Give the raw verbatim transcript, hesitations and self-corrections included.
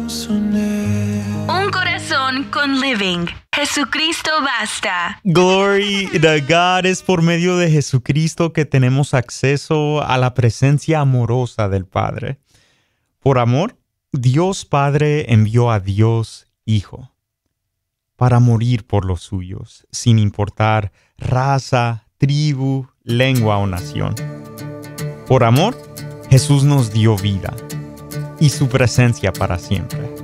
Un corazón con Living. Jesucristo basta. Glory to God. Es por medio de Jesucristo que tenemos acceso a la presencia amorosa del Padre. Por amor, Dios Padre envió a Dios Hijo para morir por los suyos, sin importar raza, tribu, lengua o nación. Por amor, Jesús nos dio vida y su presencia para siempre.